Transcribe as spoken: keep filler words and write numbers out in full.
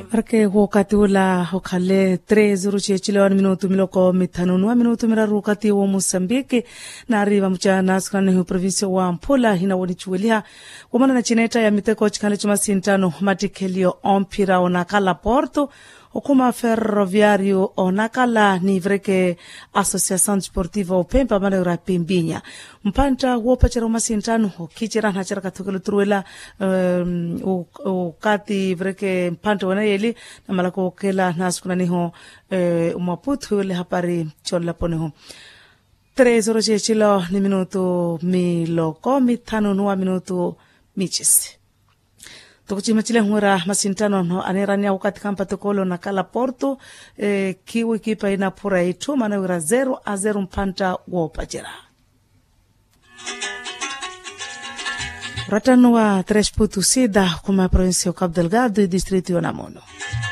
Arke wakati ula hokale treze uruchi chile minuto miloko mitano wa minuto miraru wakati wa Mosambiki na arriba mchana skrani hu provinsi wa Mpula hina wani chuwelia wamana na chineta ya miteko chikane chuma sintano matikelio ompira onakala Porto okuma ferroviario onakala ni vreke Associação Desportiva Opempa mana ura Pembinya mpanta wopachera masintano okichera nachera katokelo truela um, ukati vreke mpanta wana yeli na malako kela nasukuna niho uh, umaputu yule hapari chola poneho treze horas chilo ni minuto miloko mitano nuwa minuto michisi tukuchima chile ngura masintano no anerania wakati kampa tokolo na kala Porto eh, kiwi kipa ina pura itu mana ura zero a zero mpanta wopachera ratano wa tres putu sida kuma provincia Cabo Delgado e distrito Namono.